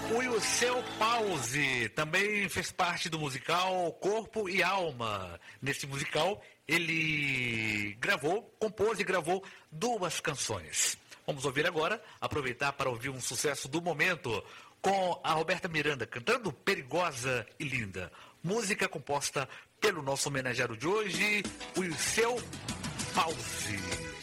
O Seu Pause também fez parte do musical Corpo e Alma. Nesse musical, ele compôs e gravou 2 canções. Vamos ouvir agora, aproveitar para ouvir um sucesso do momento com a Roberta Miranda cantando Perigosa e Linda. Música composta pelo nosso homenageado de hoje, o Seu Pause.